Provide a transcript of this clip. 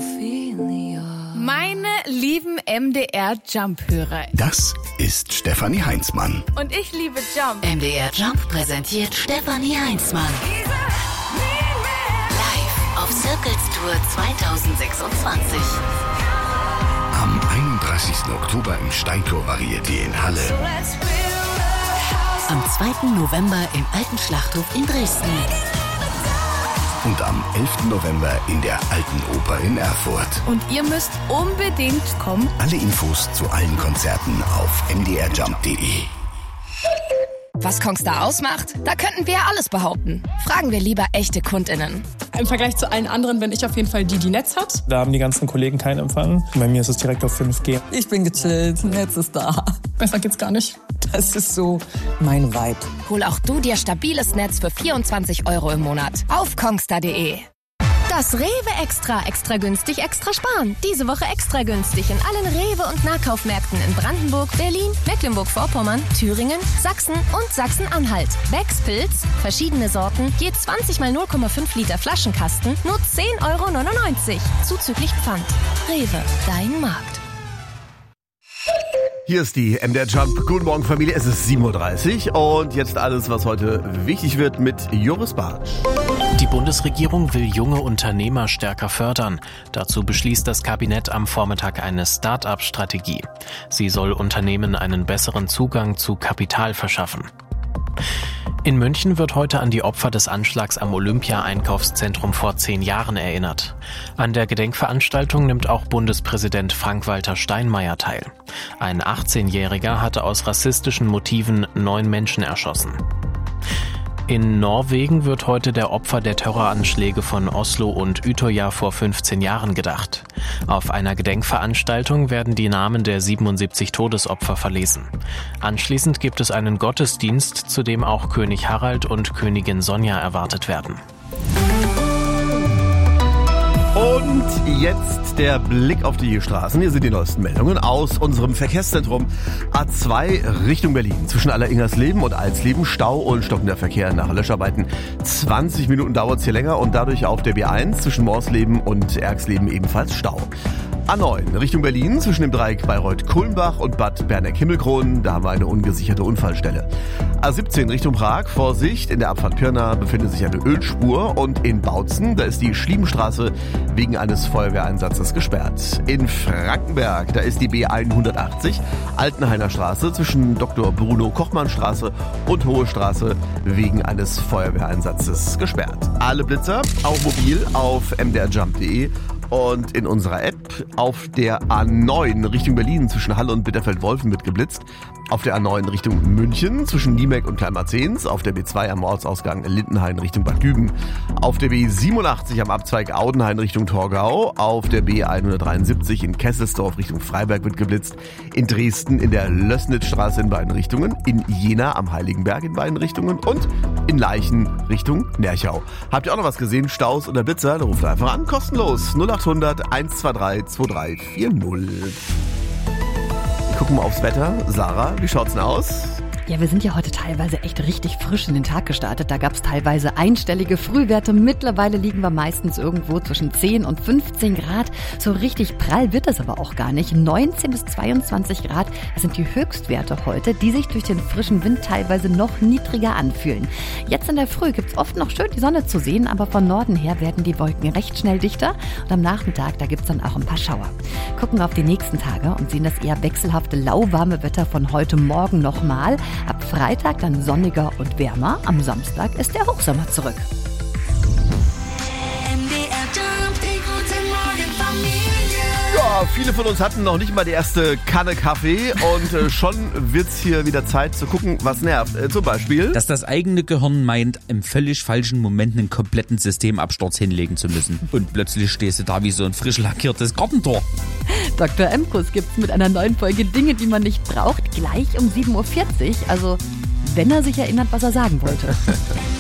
Meine lieben MDR-Jump-Hörer. Das ist Stefanie Heinzmann. Und ich liebe Jump. MDR Jump präsentiert Stefanie Heinzmann. Live auf Circles Tour 2026. Am 31. Oktober im Steintor Varieté in Halle. Am 2. November im Alten Schlachthof in Dresden. Und am 11. November in der Alten Oper in Erfurt. Und ihr müsst unbedingt kommen. Alle Infos zu allen Konzerten auf mdrjump.de. Was Kongstar ausmacht? Da könnten wir ja alles behaupten. Fragen wir lieber echte KundInnen. Im Vergleich zu allen anderen bin ich auf jeden Fall die Netz hat. Da haben die ganzen Kollegen keinen Empfang. Bei mir ist es direkt auf 5G. Ich bin gechillt, Netz ist da. Besser geht's gar nicht. Das ist so mein Vibe. Hol auch du dir stabiles Netz für 24 € im Monat auf kongstar.de. Das Rewe extra günstig, extra sparen. Diese Woche extra günstig in allen Rewe- und Nahkaufmärkten in Brandenburg, Berlin, Mecklenburg-Vorpommern, Thüringen, Sachsen und Sachsen-Anhalt. Becks Pilz, verschiedene Sorten, je 20 mal 0,5 Liter Flaschenkasten, nur 10,99 €. Zuzüglich Pfand. Rewe, dein Markt. Hier ist die MDR Jump. Guten Morgen, Familie. Es ist 7:30 Uhr und jetzt alles, was heute wichtig wird mit Joris Bartsch. Die Bundesregierung will junge Unternehmer stärker fördern. Dazu beschließt das Kabinett am Vormittag eine Start-up-Strategie. Sie soll Unternehmen einen besseren Zugang zu Kapital verschaffen. In München wird heute an die Opfer des Anschlags am Olympia-Einkaufszentrum vor 10 Jahren erinnert. An der Gedenkveranstaltung nimmt auch Bundespräsident Frank-Walter Steinmeier teil. Ein 18-Jähriger hatte aus rassistischen Motiven 9 Menschen erschossen. In Norwegen wird heute der Opfer der Terroranschläge von Oslo und Utøya vor 15 Jahren gedacht. Auf einer Gedenkveranstaltung werden die Namen der 77 Todesopfer verlesen. Anschließend gibt es einen Gottesdienst, zu dem auch König Harald und Königin Sonja erwartet werden. Und jetzt der Blick auf die Straßen. Hier sind die neuesten Meldungen aus unserem Verkehrszentrum. A2 Richtung Berlin. Zwischen Alleringersleben und Alsleben Stau und stockender Verkehr nach Löscharbeiten. 20 Minuten dauert es hier länger und dadurch auf der B1 zwischen Morsleben und Erxleben ebenfalls Stau. A9 Richtung Berlin zwischen dem Dreieck Bayreuth-Kulmbach und Bad Berneck-Himmelkronen. Da haben wir eine ungesicherte Unfallstelle. A17 Richtung Prag. Vorsicht, in der Abfahrt Pirna befindet sich eine Ölspur. Und in Bautzen, da ist die Schliebenstraße wegen eines Feuerwehreinsatzes gesperrt. In Frankenberg, da ist die B180 Altenhainer Straße zwischen Dr. Bruno Kochmann Straße und Hohe Straße wegen eines Feuerwehreinsatzes gesperrt. Alle Blitzer, auch mobil, auf mdrjump.de. Und in unserer App auf der A9 Richtung Berlin zwischen Halle und Bitterfeld-Wolfen wird geblitzt. Auf der A9 Richtung München zwischen Niemek und Kleinmarzens. Auf der B2 am Ortsausgang Lindenhain Richtung Bad Güben. Auf der B87 am Abzweig Audenhain Richtung Torgau. Auf der B173 in Kesselsdorf Richtung Freiberg wird geblitzt. In Dresden in der Lößnitzstraße in beiden Richtungen. In Jena am Heiligenberg in beiden Richtungen. Und in Leichen Richtung Nerchau. Habt ihr auch noch was gesehen? Staus oder Blitzer? Dann ruft einfach an. Kostenlos. 0800 123 2340. Gucken wir aufs Wetter. Sarah, wie schaut's denn aus? Ja, wir sind ja heute teilweise echt richtig frisch in den Tag gestartet. Da gab es teilweise einstellige Frühwerte. Mittlerweile liegen wir meistens irgendwo zwischen 10 und 15 Grad. So richtig prall wird es aber auch gar nicht. 19 bis 22 Grad, das sind die Höchstwerte heute, die sich durch den frischen Wind teilweise noch niedriger anfühlen. Jetzt in der Früh gibt's oft noch schön die Sonne zu sehen, aber von Norden her werden die Wolken recht schnell dichter. Und am Nachmittag, da gibt's dann auch ein paar Schauer. Gucken wir auf die nächsten Tage und sehen das eher wechselhafte, lauwarme Wetter von heute Morgen nochmal. Ab Freitag dann sonniger und wärmer. Am Samstag ist der Hochsommer zurück. Ja, viele von uns hatten noch nicht mal die erste Kanne Kaffee und schon wird's hier wieder Zeit zu gucken, was nervt. Zum Beispiel, dass das eigene Gehirn meint, im völlig falschen Moment einen kompletten Systemabsturz hinlegen zu müssen. Und plötzlich stehst du da wie so ein frisch lackiertes Gartentor. Dr. M-Kuss gibt's mit einer neuen Folge Dinge, die man nicht braucht, gleich um 7:40 Uhr. Also, wenn er sich erinnert, was er sagen wollte.